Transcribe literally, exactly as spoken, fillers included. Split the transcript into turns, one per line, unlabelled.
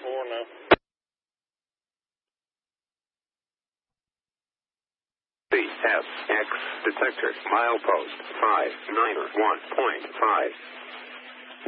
four now.
C S X detector milepost five nine one point five.